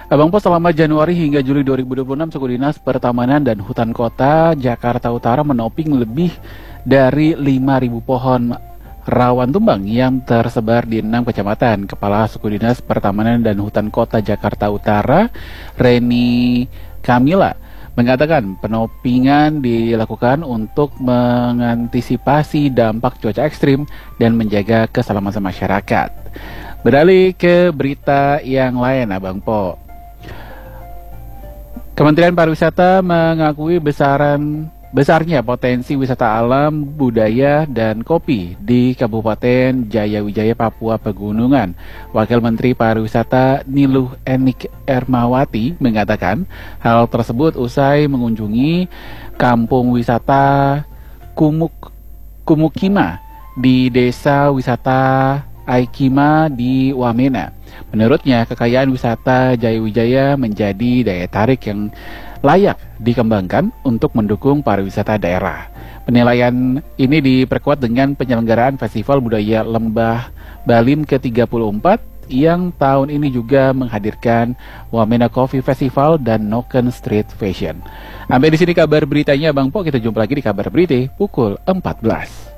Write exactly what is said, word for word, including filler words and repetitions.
Abang Pos, selama Januari hingga Juli dua ribu dua puluh enam, Suku Dinas Pertamanan dan Hutan Kota Jakarta Utara menoping lebih dari lima ribu pohon rawan tumbang yang tersebar di enam kecamatan. Kepala Suku Dinas Pertamanan dan Hutan Kota Jakarta Utara, Reni Kamila, mengatakan penopingan dilakukan untuk mengantisipasi dampak cuaca ekstrim dan menjaga keselamatan masyarakat. Beralih ke berita yang lain, Abang Po. Kementerian Pariwisata mengakui besaran besarnya potensi wisata alam, budaya, dan kopi di Kabupaten Jayawijaya, Papua Pegunungan. Wakil Menteri Pariwisata Niluh Enik Ermawati mengatakan hal tersebut usai mengunjungi kampung wisata Kumuk Kumukima di Desa Wisata Aikima di Wamena. Menurutnya, kekayaan wisata Jayawijaya menjadi daya tarik yang layak dikembangkan untuk mendukung pariwisata daerah. Penilaian ini diperkuat dengan penyelenggaraan Festival Budaya Lembah Balin ke tiga puluh empat yang tahun ini juga menghadirkan Wamena Coffee Festival dan Noken Street Fashion. Sampai di sini kabar beritanya, Bang Po. Kita jumpa lagi di kabar berita pukul empat belas.